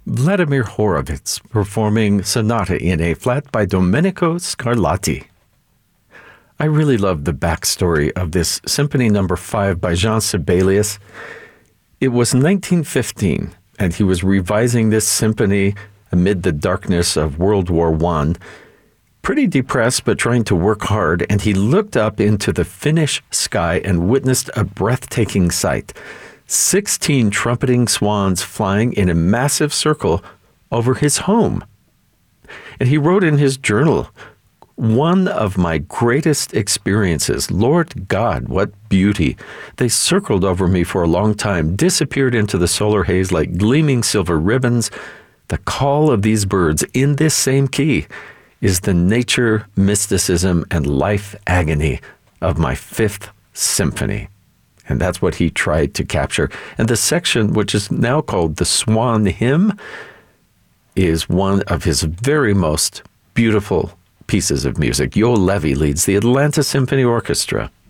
Vladimir Horowitz performing Sonata in A Flat by Domenico Scarlatti. I really love the backstory of this Symphony No. 5 by Jean Sibelius. It was 1915, and he was revising this symphony amid the darkness of World War I, pretty depressed but trying to work hard, and he looked up into the Finnish sky and witnessed a breathtaking sight. 16 trumpeting swans flying in a massive circle over his home. And he wrote in his journal, "One of my greatest experiences. Lord God, what beauty. They circled over me for a long time, disappeared into the solar haze like gleaming silver ribbons. The call of these birds in this same key is the nature, mysticism, and life agony of my Fifth Symphony." And that's what he tried to capture. And the section, which is now called the Swan Hymn, is one of his very most beautiful pieces of music. Joel Levy leads the Atlanta Symphony Orchestra.